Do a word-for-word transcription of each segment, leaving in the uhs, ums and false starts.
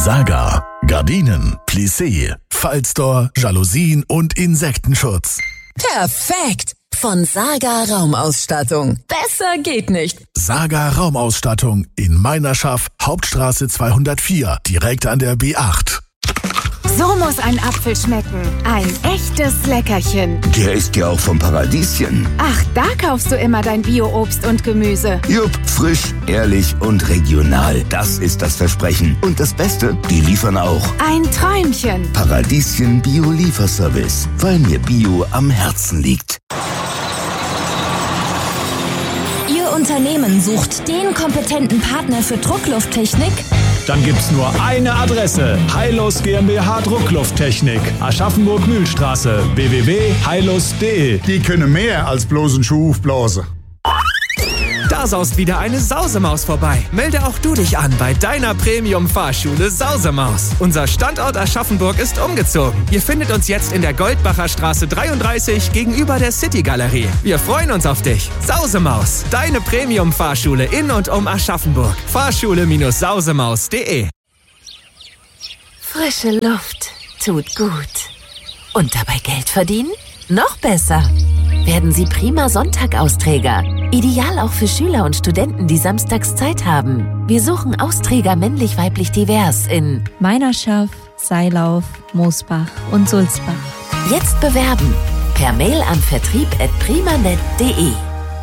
Saga. Gardinen, Plissé, Fallstore, Jalousien und Insektenschutz. Perfekt! Von Saga Raumausstattung. Besser geht nicht. Saga Raumausstattung in Meinerschaft, Hauptstraße zweihundertvier, direkt an der B acht. So muss ein Apfel schmecken. Ein echtes Leckerchen. Der ist ja auch vom Paradieschen. Ach, da kaufst du immer dein Bio-Obst und Gemüse. Jupp, frisch, ehrlich und regional. Das ist das Versprechen. Und das Beste, die liefern auch. Ein Träumchen. Paradieschen Bio-Lieferservice. Weil mir Bio am Herzen liegt. Ihr Unternehmen sucht den kompetenten Partner für Drucklufttechnik? Dann gibt's nur eine Adresse. Heilus GmbH Drucklufttechnik. Aschaffenburg-Mühlstraße. w w w punkt heilus punkt de. Die können mehr als bloß einen Schuh aufblasen. Da saust wieder eine Sausemaus vorbei. Melde auch du dich an bei deiner Premium-Fahrschule Sausemaus. Unser Standort Aschaffenburg ist umgezogen. Ihr findet uns jetzt in der Goldbacher Straße dreiunddreißig gegenüber der City-Galerie. Wir freuen uns auf dich. Sausemaus, deine Premium-Fahrschule in und um Aschaffenburg. Fahrschule Sausemaus punkt de. Frische Luft tut gut. Und dabei Geld verdienen? Noch besser. Werden Sie prima Sonntag-Austräger. Ideal auch für Schüler und Studenten, die samstags Zeit haben. Wir suchen Austräger männlich-weiblich divers in Meinerschaft, Seilauf, Moosbach und Sulzbach. Jetzt bewerben. Per Mail an vertrieb at primanet punkt de.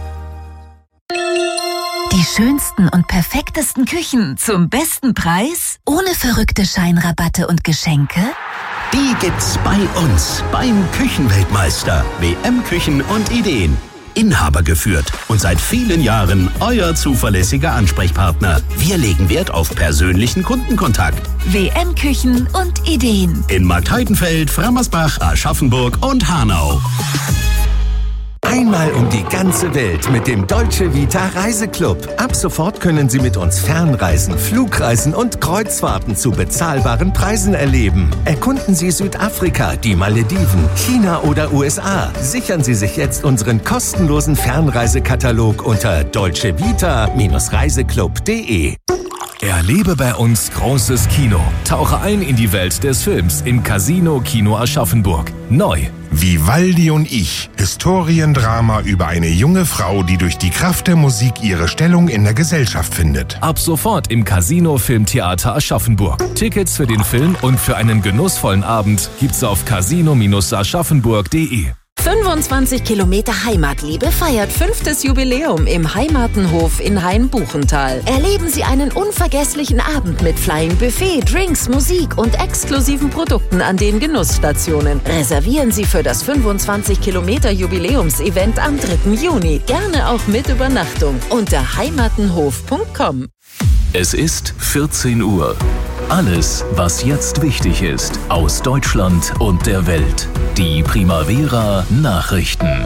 Die schönsten und perfektesten Küchen zum besten Preis? Ohne verrückte Scheinrabatte und Geschenke? Die gibt's bei uns, beim Küchenweltmeister. W M Küchen und Ideen. Inhaber geführt und seit vielen Jahren euer zuverlässiger Ansprechpartner. Wir legen Wert auf persönlichen Kundenkontakt. W M Küchen und Ideen. In Marktheidenfeld, Frammersbach, Aschaffenburg und Hanau. Einmal um die ganze Welt mit dem Dolce Vita Reiseclub. Ab sofort können Sie mit uns Fernreisen, Flugreisen und Kreuzfahrten zu bezahlbaren Preisen erleben. Erkunden Sie Südafrika, die Malediven, China oder U S A. Sichern Sie sich jetzt unseren kostenlosen Fernreisekatalog unter dolce vita reiseclub punkt de. Erlebe bei uns großes Kino. Tauche ein in die Welt des Films im Casino Kino Aschaffenburg. Neu. Vivaldi und ich. Historiendrama über eine junge Frau, die durch die Kraft der Musik ihre Stellung in der Gesellschaft findet. Ab sofort im Casino Filmtheater Aschaffenburg. Tickets für den Film und für einen genussvollen Abend gibt's auf casino aschaffenburg punkt de. fünfundzwanzig Kilometer Heimatliebe feiert fünftes Jubiläum im Heimatenhof in Hain-Buchental. Erleben Sie einen unvergesslichen Abend mit Flying Buffet, Drinks, Musik und exklusiven Produkten an den Genussstationen. Reservieren Sie für das fünfundzwanzig Kilometer Jubiläumsevent am dritten Juni. Gerne auch mit Übernachtung unter heimatenhof punkt com. Es ist vierzehn Uhr. Alles, was jetzt wichtig ist, aus Deutschland und der Welt. Die Primavera Nachrichten.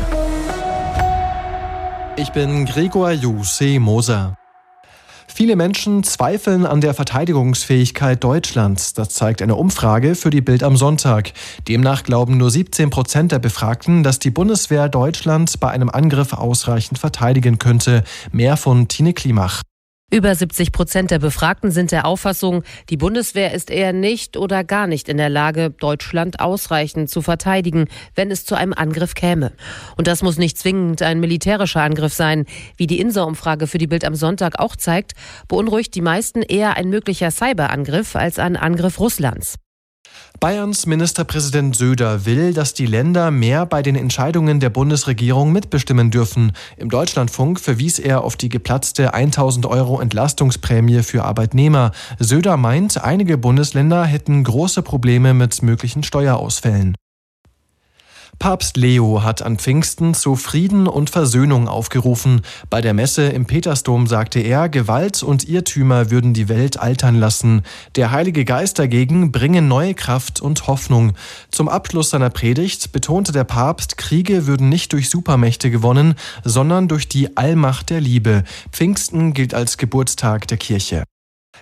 Ich bin Gregor Jussi Moser. Viele Menschen zweifeln an der Verteidigungsfähigkeit Deutschlands. Das zeigt eine Umfrage für die Bild am Sonntag. Demnach glauben nur siebzehn Prozent der Befragten, dass die Bundeswehr Deutschland bei einem Angriff ausreichend verteidigen könnte. Mehr von Tine Klimach. Über siebzig Prozent der Befragten sind der Auffassung, die Bundeswehr ist eher nicht oder gar nicht in der Lage, Deutschland ausreichend zu verteidigen, wenn es zu einem Angriff käme. Und das muss nicht zwingend ein militärischer Angriff sein. Wie die Insa-Umfrage für die Bild am Sonntag auch zeigt, beunruhigt die meisten eher ein möglicher Cyberangriff als ein Angriff Russlands. Bayerns Ministerpräsident Söder will, dass die Länder mehr bei den Entscheidungen der Bundesregierung mitbestimmen dürfen. Im Deutschlandfunk verwies er auf die geplatzte tausend Euro Entlastungsprämie für Arbeitnehmer. Söder meint, einige Bundesländer hätten große Probleme mit möglichen Steuerausfällen. Papst Leo hat an Pfingsten zu Frieden und Versöhnung aufgerufen. Bei der Messe im Petersdom sagte er, Gewalt und Irrtümer würden die Welt altern lassen. Der Heilige Geist dagegen bringe neue Kraft und Hoffnung. Zum Abschluss seiner Predigt betonte der Papst, Kriege würden nicht durch Supermächte gewonnen, sondern durch die Allmacht der Liebe. Pfingsten gilt als Geburtstag der Kirche.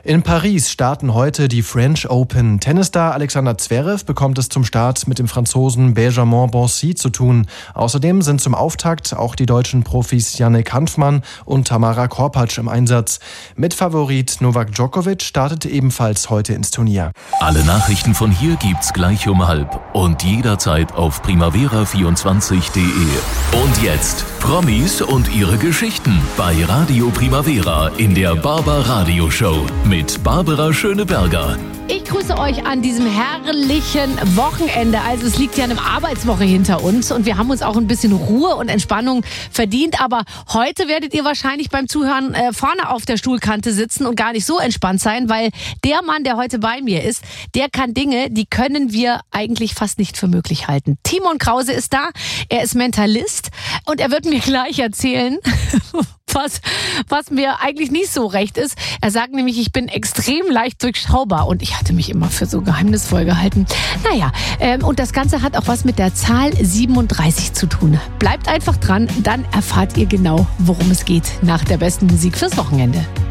In Paris starten heute die French Open. Tennisstar Alexander Zverev bekommt es zum Start mit dem Franzosen Benjamin Bonzi zu tun. Außerdem sind zum Auftakt auch die deutschen Profis Yannick Hanfmann und Tamara Korpatsch im Einsatz. Mitfavorit Novak Djokovic startet ebenfalls heute ins Turnier. Alle Nachrichten von hier gibt's gleich um halb und jederzeit auf primavera vierundzwanzig punkt de. Und jetzt Promis und ihre Geschichten bei Radio Primavera in der Barber Radio Show mit Barbara Schöneberger. Ich grüße euch an diesem herrlichen Wochenende. Also es liegt ja eine Arbeitswoche hinter uns und wir haben uns auch ein bisschen Ruhe und Entspannung verdient. Aber heute werdet ihr wahrscheinlich beim Zuhören äh, vorne auf der Stuhlkante sitzen und gar nicht so entspannt sein, weil der Mann, der heute bei mir ist, der kann Dinge, die können wir eigentlich fast nicht für möglich halten. Timon Krause ist da, er ist Mentalist und er wird mir gleich erzählen, was, was mir eigentlich nicht so recht ist. Er sagt nämlich, ich bin extrem leicht durchschaubar und ich hatte mich immer für so geheimnisvoll gehalten. Naja, ähm, und das Ganze hat auch was mit der Zahl siebenunddreißig zu tun. Bleibt einfach dran, dann erfahrt ihr genau, worum es geht nach der besten Musik fürs Wochenende.